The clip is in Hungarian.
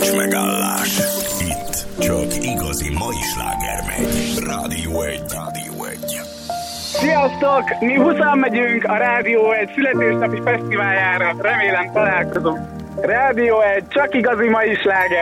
nincs megállás. Itt csak igazi mai sláger megy. Rádió 1. Sziasztok! Mi 20-an megyünk a Rádió 1 születésnapi fesztiváljára. Remélem találkozunk. Rádió 1, csak igazi mai sláger.